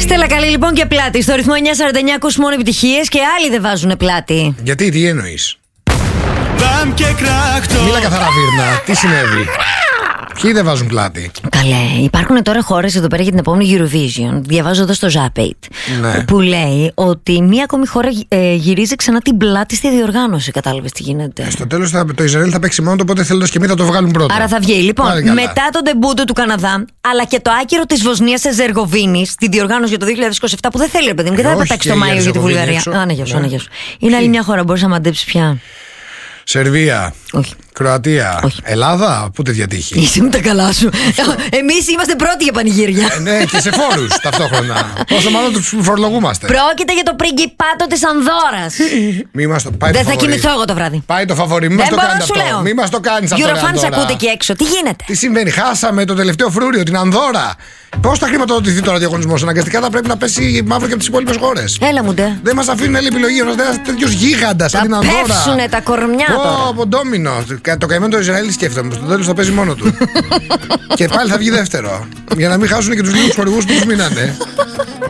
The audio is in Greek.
Στέλλα καλή λοιπόν και πλάτη. Στο ρυθμό 949 ακούς μόνο επιτυχίες και άλλοι δεν βάζουν πλάτη. Γιατί, τι εννοείς? Μίλα καθαρά, Βίρνα. Τι συνέβη? Ποιοι δεν βάζουν πλάτη? Καλέ, υπάρχουν τώρα χώρες εδώ πέρα για την επόμενη Eurovision. Διαβάζω εδώ στο Zapate, Ναι. που λέει ότι μία ακόμη χώρα γυρίζει ξανά την πλάτη στη διοργάνωση. Κατάλαβες τι γίνεται? Στο τέλος το Ισραήλ θα παίξει μόνο το, οπότε θέλοντας και μη θα το βγάλουν πρώτο. Άρα θα βγει. Λοιπόν, Πάλι καλά. μετά τον ντεμπούτο του Καναδά, αλλά και το άκυρο της Βοσνίας Ερζεγοβίνης στη διοργάνωση για το 2027, που δεν θέλει, ρε παιδί μου, και δεν θα όχι πετάξει και το η Μάιο για τη Ερζεγοβίνη Βουλγαρία. έξω. Α, ναι, για σου, Ναι. ναι. Είναι άλλη μια χώρα, μπορείς να μαντέψεις πια. Σερβία. Όχι. Κροατία. Όχι. Ελλάδα. Πού τη διατύχει? Είσαι με τα καλά σου. Εμείς είμαστε πρώτοι για πανηγύρια. Ναι, και σε φόρους ταυτόχρονα. Πόσο μάλλον τους φορολογούμαστε. Πρόκειται για το πριγκιπάτο της Ανδόρας. Μη μας το πάει. Δεν το θα φαβορί. κοιμηθώ εγώ το βράδυ. Πάει το φαβορί. Μη μας Δεν το μπορώ κάνεις να σου αυτό. λέω. Μη μας το κάνεις αυτό. Eurofans ρε, Ανδώρα. ακούτε εκεί έξω. Τι γίνεται? Τι συμβαίνει? Χάσαμε το τελευταίο φρούριο, την Ανδώρα. Πώς θα χρηματοδοτηθεί τώρα ο διαγωνισμός? Αναγκαστικά θα πρέπει να πέσει μαύρο και από τις υπόλοιπες χώρες. Έλα μου ντε. Δεν μας αφήνουν άλλη επιλογή. Ένας τέτοιος γίγαντας σαν την Θα Ανδώρα. πέφσουνε τα κορμιά τώρα. Από ντόμινο. Το καημένο το Ισραήλ σκέφτομαι. Στο τέλος θα παίζει μόνο του. Και πάλι θα βγει δεύτερο. Για να μην χάσουν και τους λίγους χορηγούς που τους μείνανε.